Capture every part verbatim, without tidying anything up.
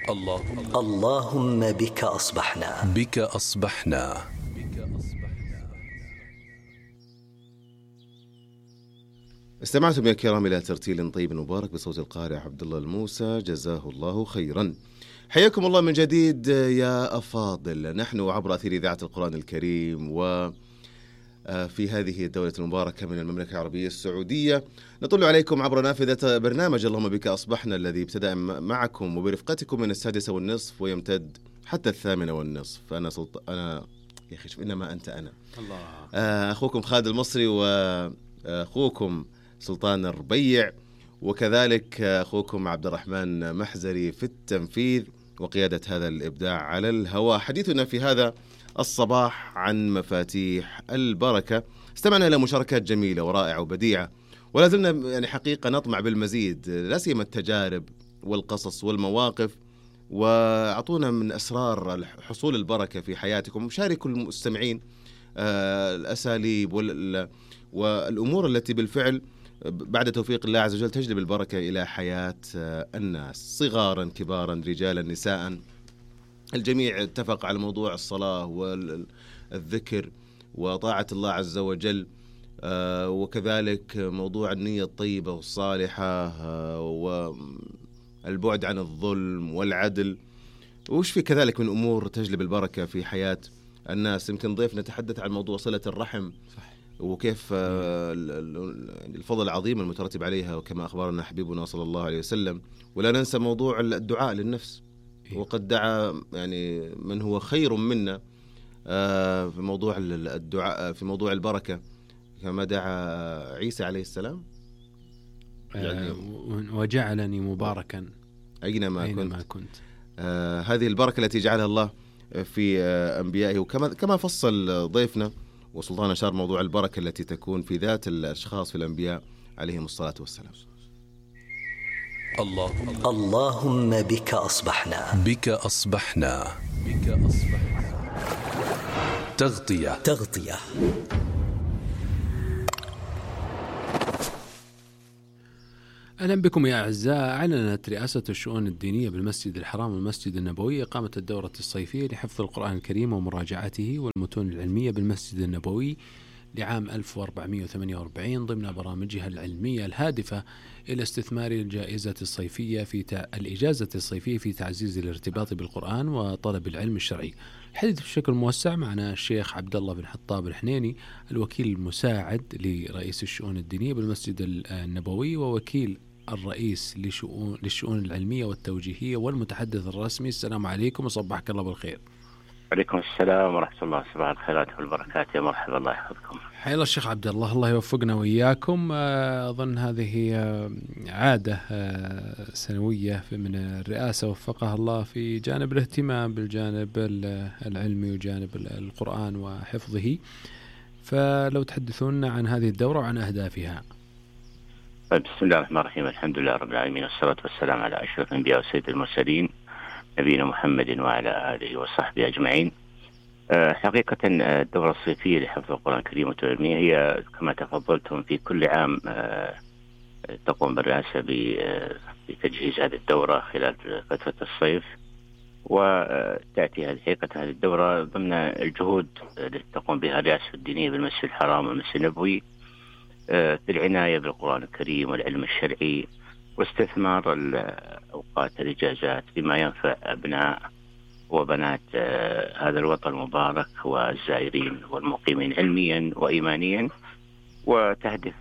اللهم اللهم بك أصبحنا بك أصبحنا. استمعتم يا الكرام إلى ترتيل طيب مبارك بصوت القارئ عبد الله الموسى، جزاه الله خيرا. حياكم الله من جديد يا أفاضل. نحن عبر أثير إذاعة القرآن الكريم و في هذه الدولة المباركة من المملكة العربية السعودية نطل عليكم عبر نافذة برنامج اللهم بك أصبحنا، الذي ابتدأ معكم وبرفقتكم من السادسة والنصف ويمتد حتى الثامنة والنصف. أنا سلط... أنا يا أخي شوف إنما أنت أنا الله. أخوكم خالد المصري، وأخوكم سلطان الربيع، وكذلك أخوكم عبد الرحمن محزري في التنفيذ وقيادة هذا الإبداع على الهواء. حديثنا في هذا الصباح عن مفاتيح البركة. استمعنا إلى مشاركات جميلة ورائعة وبديعة، ولا زلنا يعني حقيقة نطمع بالمزيد، لا سيما التجارب والقصص والمواقف، وأعطونا من أسرار حصول البركة في حياتكم. شاركوا المستمعين آه الأساليب والأمور التي بالفعل بعد توفيق الله عز وجل تجلب البركة إلى حياة آه الناس، صغارا كبارا رجالا نساء. الجميع اتفق على موضوع الصلاة والذكر وطاعة الله عز وجل، آه وكذلك موضوع النية الطيبة والصالحة، آه والبعد عن الظلم والعدل، وش في كذلك من أمور تجلب البركة في حياة الناس. يمكن ضيفنا تحدث عن موضوع صلة الرحم، صح، وكيف آه الفضل العظيم المترتب عليها، وكما أخبرنا حبيبنا صلى الله عليه وسلم. ولا ننسى موضوع الدعاء للنفس، وقد دعا يعني من هو خير منا في موضوع الدعاء في موضوع البركة، كما دعا عيسى عليه السلام يعني وجعلني مباركا أينما, أينما كنت, كنت. آه هذه البركة التي جعلها الله في آه أنبيائه، وكما كما فصل ضيفنا وسلطان أشار موضوع البركة التي تكون في ذات الأشخاص في الأنبياء عليهم الصلاة والسلام. اللهم اللهم بك أصبحنا بك أصبحنا بك أصبحنا. تغطية تغطية أهلا بكم يا أعزاء. أعلنت رئاسة الشؤون الدينية بالمسجد الحرام والمسجد النبوي إقامة الدورة الصيفية لحفظ القرآن الكريم ومراجعته والمتون العلمية بالمسجد النبوي لعام ألف وأربعمائة وثمانية وأربعين ضمن برامجها العلمية الهادفة إلى استثمار الجائزة الصيفية في تع... الإجازة الصيفية في تعزيز الارتباط بالقرآن وطلب العلم الشرعي. الحديث بشكل موسع معنا الشيخ عبد الله بن حطاب الحنيني، الوكيل المساعد لرئيس الشؤون الدينية بالمسجد النبوي ووكيل الرئيس لشؤون للشؤون العلمية والتوجيهية والمتحدث الرسمي. السلام عليكم وصبحك الله بالخير. عليكم السلام ورحمة الله، صباح الخيرات والبركات، يا مرحبا، الله يحفظكم. حيا الله الشيخ عبد الله، الله يوفقنا وإياكم. أظن هذه عادة سنوية من الرئاسة وفقها الله في جانب الاهتمام بالجانب العلمي وجانب القرآن وحفظه، فلو تحدثونا عن هذه الدورة وعن أهدافها. بسم الله الرحمن الرحيم، الحمد لله رب العالمين، والصلاة والسلام على أشرف الأنبياء وسيد المرسلين نبينا محمد وعلى آله وصحبه أجمعين. حقيقة الدورة الصيفية لحفظ القرآن الكريم والتعليمية هي كما تفضلتم في كل عام تقوم بالرئاسة بتجهيز هذه الدورة خلال فترة الصيف، وتأتي هذه حقيقة هذه الدورة ضمن الجهود التي تقوم بها الرئاسة الدينية بالمسجد الحرام والمسجد النبوي في العناية بالقرآن الكريم والعلم الشرعي واستثمار الأوقات الإجازات بما ينفع أبناء وبنات هذا الوطن المبارك والزائرين والمقيمين علميا وإيمانيا، وتهدف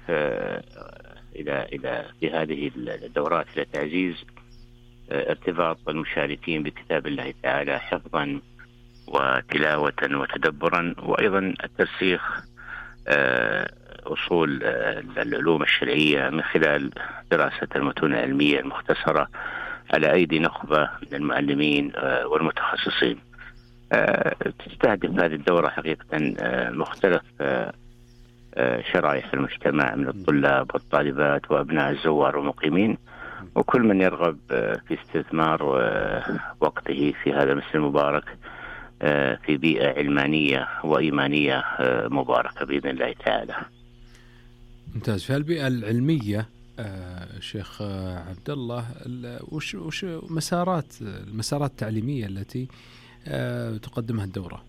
إلى إلى في هذه الدورات إلى تعزيز ارتباط المشاركين بكتاب الله تعالى حفظا وتلاوة وتدبرا، وأيضا الترسيخ أصول العلوم الشرعية من خلال دراسة المتون العلمية المختصرة على أيدي نخبة من المعلمين والمتخصصين. تستهدف هذه الدورة حقيقة مختلف شرائح المجتمع من الطلاب والطالبات وأبناء الزوار والمقيمين، وكل من يرغب في استثمار وقته في هذا المسجد المبارك في بيئة علمانية وإيمانية مباركة بإذن الله تعالى. ممتاز. في البيئة العلمية آه شيخ عبد الله، وش وش مسارات المسارات التعليمية التي آه تقدمها الدورة؟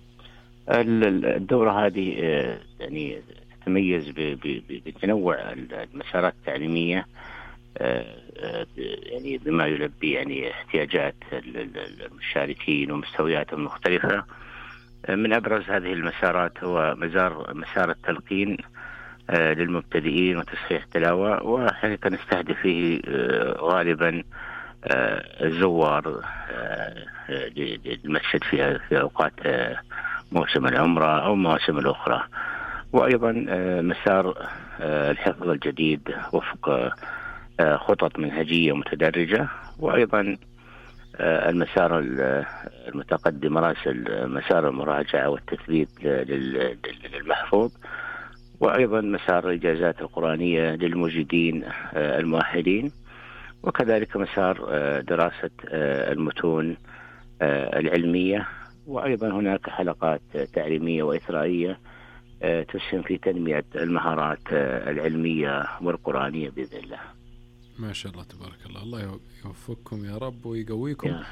الدورة هذه آه يعني تتميز بتنوع المسارات التعليمية، آه آه يعني بما يلبي يعني احتياجات المشاركين ومستوياتهم المختلفة. آه من أبرز هذه المسارات هو مسار مسار التلقين آه للمبتدئين وتصحيح التلاوة، وحقيقة نستهدف فيه آه غالبا آه الزوار آه للمسجد في في أوقات آه موسم العمرة أو مواسم الأخرى. وأيضا آه مسار آه الحفظ الجديد وفق آه خطط منهجية متدرجة، وأيضا آه المسار المتقدم راسل مسار المراجعة والتثبيت للمحفوظ، وأيضا مسار الإجازات القرآنية للمجيدين المؤهلين، وكذلك مسار دراسة المتون العلمية. وأيضا هناك حلقات تعليمية وإثرائية تسهم في تنمية المهارات العلمية والقرآنية بإذن الله. ما شاء الله تبارك الله، الله يوفقكم يا رب ويقويكم. يا.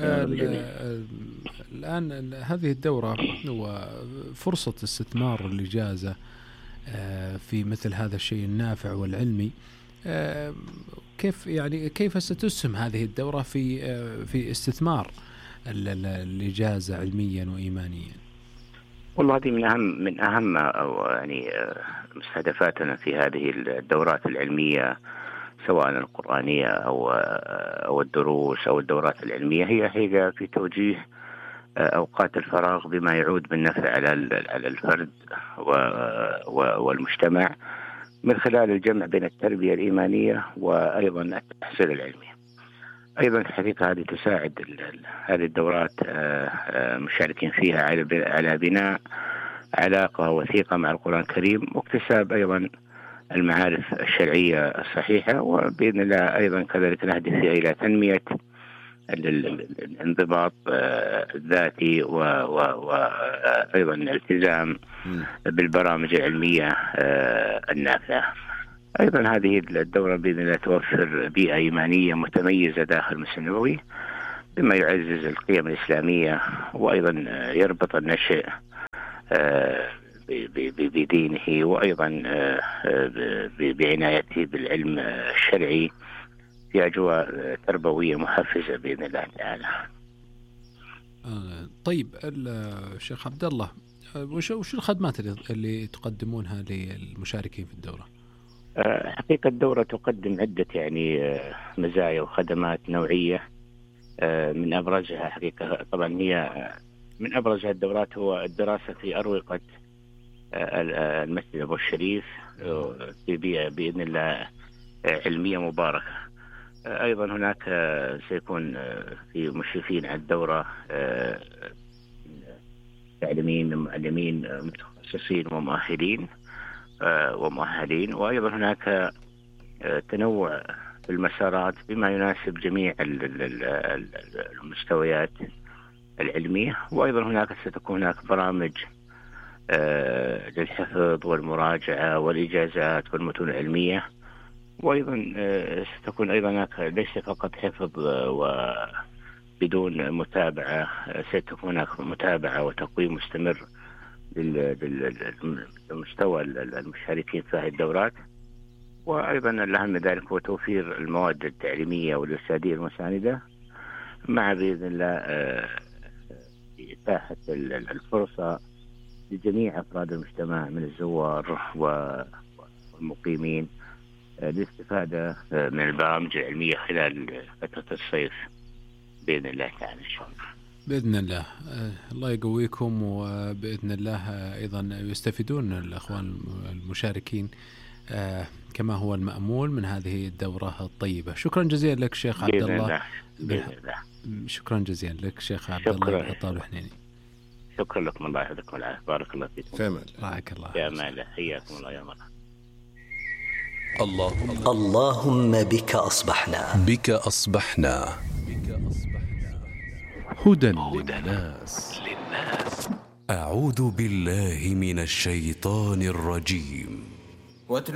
الآن هذه الدورة هو فرصة استثمار الإجازة في مثل هذا الشيء النافع والعلمي. كيف يعني كيف ستسهم هذه الدورة في في استثمار الإجازة علميا وإيمانيا؟ والله هذه من أهم من أهم أو يعني مستهدفاتنا في هذه الدورات العلمية، سواء القرآنية أو أو الدروس أو الدورات العلمية، هي هي في توجيه أوقات الفراغ بما يعود بالنفع على على الفرد والمجتمع من خلال الجمع بين التربية الإيمانية وأيضا التحصيل العلمي. أيضا الحقيقة هذه تساعد هذه الدورات مشاركين فيها على بناء علاقة وثيقة مع القرآن الكريم، واكتساب أيضا المعارف الشرعية الصحيحة، وبإذن الله أيضا كذلك نهدف إلى تنمية الانضباط الذاتي وأيضا الالتزام بالبرامج العلمية النافعة. أيضا هذه الدورة بإذن الله توفر بيئة إيمانية متميزة داخل المسجد النبوي بما يعزز القيم الإسلامية، وأيضا يربط النشء بدينه، وأيضا بعنايته بالعلم الشرعي في أجواء تربوية محفزة بإذن الله تعالى. آه طيب الشيخ عبد الله، وش وش الخدمات اللي تقدمونها للمشاركين في الدورة؟ آه حقيقة الدورة تقدم عدة يعني مزايا وخدمات نوعية. آه من أبرزها حقيقة طبعا هي من أبرز الدورات هو الدراسة في أروقة آه المسجد أبو الشريف في بيئة بإذن الله علمية مباركة. أيضا هناك سيكون في مشرفين على الدورة تعليمين معلمين متخصصين ومؤهلين ومؤهلين، وأيضا هناك تنوع في المسارات بما يناسب جميع المستويات العلمية. وأيضا هناك ستكون هناك برامج للحفظ والمراجعة والإجازات والمتون العلمية، وأيضا ستكون أيضا ليس فقط حفظ وبدون متابعة، ستكون هناك متابعة وتقويم مستمر للمستوى المشاركين في هذه الدورات. وأيضا الأهم من ذلك هو توفير المواد التعليمية والإرشادية المساندة، مع بإذن الله إتاحة الفرصة لجميع أفراد المجتمع من الزوار والمقيمين للاستفادة من البرامج العلمية خلال فترة الصيف بإذن الله تعالى إن شاء الله. بإذن الله الله يقويكم، وبإذن الله أيضا يستفيدون الأخوان المشاركين كما هو المأمول من هذه الدورة الطيبة. شكرا جزيلا لك شيخ عبد الله. بإذن الله. شكرا جزيلا لك شيخ عبد الله العطال الحنيني. شكرا لكم، الله يحفظكم والعافية، بارك الله فيكم. فهمت. رعاك الله. يا مالا، حياكم الله يا مرحبا. اللهم اللهم بك أصبحنا بك أصبحنا هدى للناس. أعوذ بالله من الشيطان الرجيم.